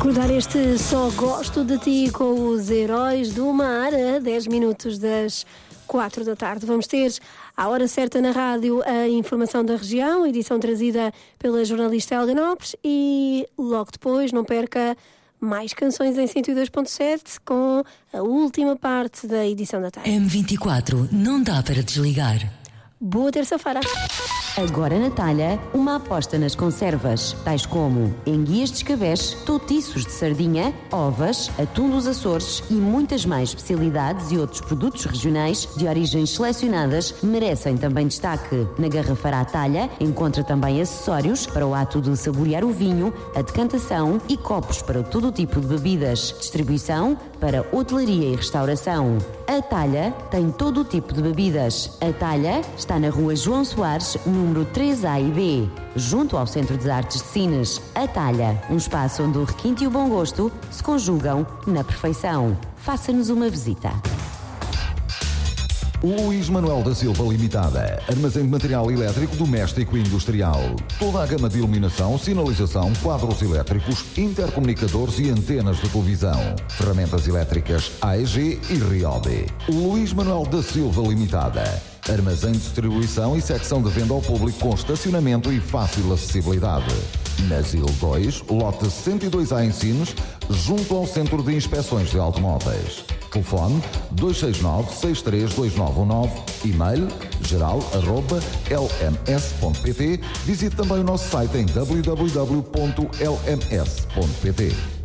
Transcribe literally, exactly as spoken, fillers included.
Recordar este Só Gosto de Ti com os Heróis do Mar a dez minutos das quatro da tarde. Vamos ter, à hora certa na rádio, a informação da região, edição trazida pela jornalista Helga Nopes, e logo depois, não perca, mais canções em cento e dois ponto sete com a última parte da edição da tarde. M vinte e quatro, não dá para desligar. Boa terça-feira. Agora na talha, uma aposta nas conservas, tais como enguias de escabeche, toutiços de sardinha, ovas, atum dos Açores e muitas mais especialidades e outros produtos regionais de origens selecionadas merecem também destaque. Na garrafeira à talha encontra também acessórios para o ato de saborear o vinho, a decantação e copos para todo o tipo de bebidas. Distribuição para hotelaria e restauração. A Talha tem todo o tipo de bebidas. A Talha está na rua João Soares, número três A e B, junto ao Centro de Artes de Sines. A Talha, um espaço onde o requinte e o bom gosto se conjugam na perfeição. Faça-nos uma visita. Luís Manuel da Silva Limitada, armazém de material elétrico doméstico e industrial. Toda a gama de iluminação, sinalização, quadros elétricos, intercomunicadores e antenas de televisão. Ferramentas elétricas A E G e Ryobi. Luís Manuel da Silva Limitada. Armazém de distribuição e secção de venda ao público com estacionamento e fácil acessibilidade. Na Zil dois, lote cento e dois A em Sines, junto ao Centro de Inspeções de Automóveis. Telefone dois seis nove, seis três dois nove um nove, e-mail geral arroba l m s ponto p t. Visite também o nosso site em w w w ponto l m s ponto p t.